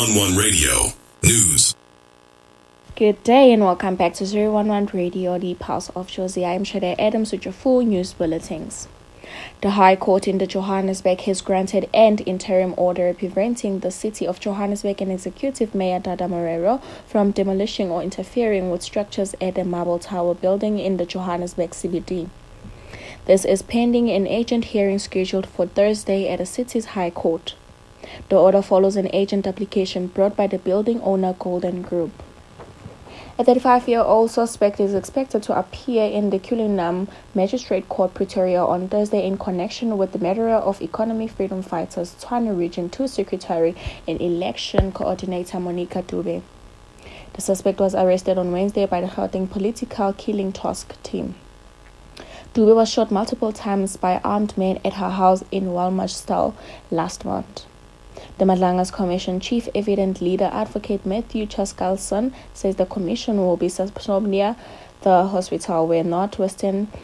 011 Radio News. Good day and welcome back to 011 Radio, the Pulse of Jozi. I am Shade Adams with your full news bulletins. The High Court in the Johannesburg has granted an interim order preventing the City of Johannesburg and Executive Mayor Dada Marero from demolishing or interfering with structures at the Marble Tower building in the Johannesburg CBD. This is pending an agent hearing scheduled for Thursday at the city's High Court. The order follows an agent application brought by the building owner Golden Group. A 35-year-old suspect is expected to appear in the Cullinan Magistrate Court Pretoria on Thursday in connection with the murder of Economic Freedom Fighters Tshwane Region 2 Secretary and Election Coordinator Monica Dube. The suspect was arrested on Wednesday by the Gauteng Political Killing Task Team. Dube was shot multiple times by armed men at her house in Walmarsdal last month. The Madlanga's Commission Chief Evident Leader Advocate Matthew Chaskalson says the Commission will be near the hospital where Northwest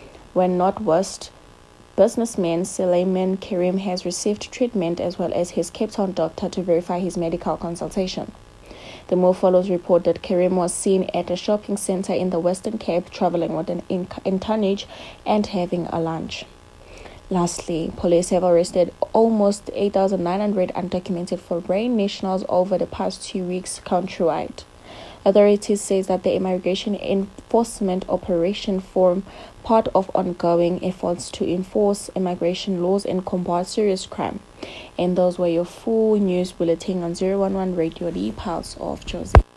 businessman Suleiman Karim has received treatment, as well as his Cape Town doctor to verify his medical consultation. The move follows report that Karim was seen at a shopping center in the Western Cape traveling with an tonnage and having a lunch. Lastly, police have arrested almost 8,900 undocumented foreign nationals over the past 2 weeks countrywide. Authorities say that the immigration enforcement operation form part of ongoing efforts to enforce immigration laws and combat serious crime. And those were your full news bulletin on 011 Radio, the Pulse of Jozi.